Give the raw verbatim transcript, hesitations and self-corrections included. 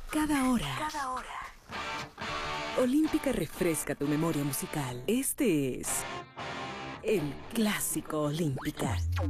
Cada hora. Cada hora. Olímpica refresca tu memoria musical. Este es el Clásico Olímpica.